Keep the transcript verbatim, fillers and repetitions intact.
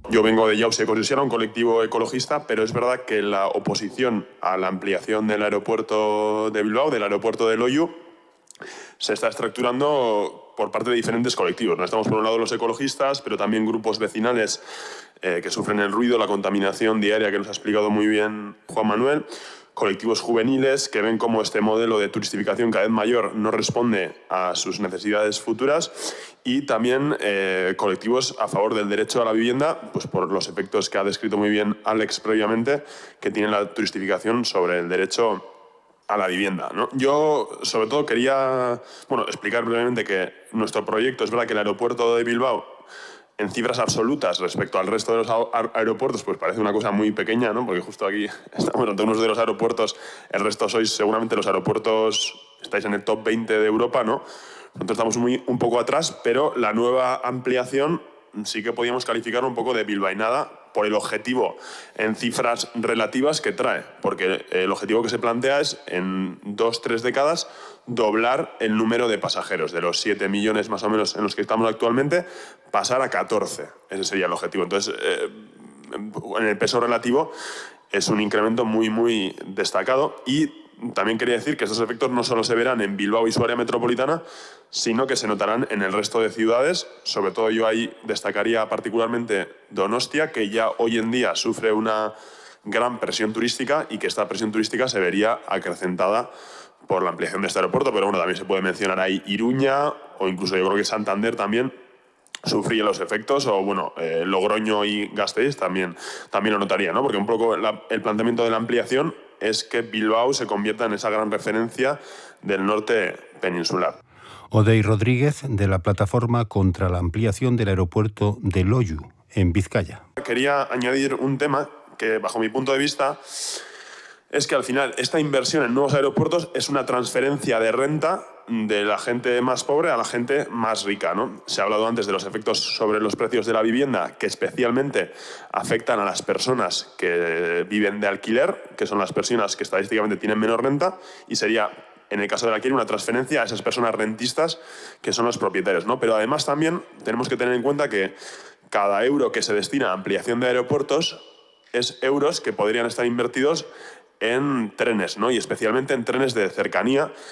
Yo vengo de Jauzi Ecosistema, un colectivo ecologista, pero es verdad que la oposición a la ampliación del aeropuerto de Bilbao, del aeropuerto de Loiu, se está estructurando por parte de diferentes colectivos, ¿no? Estamos por un lado los ecologistas, pero también grupos vecinales eh, que sufren el ruido, la contaminación diaria que nos ha explicado muy bien Juan Manuel, colectivos juveniles que ven cómo este modelo de turistificación cada vez mayor no responde a sus necesidades futuras, y también eh, colectivos a favor del derecho a la vivienda, pues por los efectos que ha descrito muy bien Alex previamente, que tiene la turistificación sobre el derecho a la vivienda, ¿no? Yo, sobre todo, quería bueno, explicar brevemente que nuestro proyecto, es verdad que el aeropuerto de Bilbao, en cifras absolutas respecto al resto de los aeropuertos, pues parece una cosa muy pequeña, ¿no? Porque justo aquí estamos ante uno de los aeropuertos, el resto sois seguramente los aeropuertos, estáis en el top veinte de Europa, ¿no? Nosotros estamos muy, un poco atrás, pero la nueva ampliación sí que podíamos calificar un poco de bilbainada por el objetivo en cifras relativas que trae, porque el objetivo que se plantea es en dos, tres décadas doblar el número de pasajeros, de los siete millones más o menos en los que estamos actualmente, pasar a catorce. Ese sería el objetivo. Entonces, eh, en el peso relativo es un incremento muy, muy destacado, y también quería decir que estos efectos no solo se verán en Bilbao y su área metropolitana, sino que se notarán en el resto de ciudades. Sobre todo yo ahí destacaría particularmente Donostia, que ya hoy en día sufre una gran presión turística y que esta presión turística se vería acrecentada por la ampliación de este aeropuerto. Pero bueno, también se puede mencionar ahí Iruña, o incluso yo creo que Santander también sufría los efectos, o bueno, eh, Logroño y Gasteiz también, también lo notaría, ¿no? Porque un poco la, el planteamiento de la ampliación es que Bilbao se convierta en esa gran referencia del norte peninsular. Odey Rodríguez, de la Plataforma contra la Ampliación del Aeropuerto de Loiu, en Vizcaya. Quería añadir un tema que, bajo mi punto de vista, es que al final esta inversión en nuevos aeropuertos es una transferencia de renta de la gente más pobre a la gente más rica, ¿no? Se ha hablado antes de los efectos sobre los precios de la vivienda, que especialmente afectan a las personas que viven de alquiler, que son las personas que estadísticamente tienen menos renta, y sería, en el caso del alquiler, una transferencia a esas personas rentistas que son los propietarios, ¿no? Pero además también tenemos que tener en cuenta que cada euro que se destina a ampliación de aeropuertos es euros que podrían estar invertidos en trenes, ¿no? Y especialmente en trenes de cercanía,